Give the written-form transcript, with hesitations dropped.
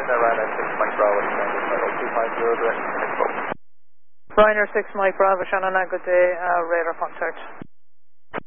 Ryanair 6 Mike Bravo, descending 250 direction to Expo. Ryanair 6 Mike Bravo, Shannon, good day, radar contact.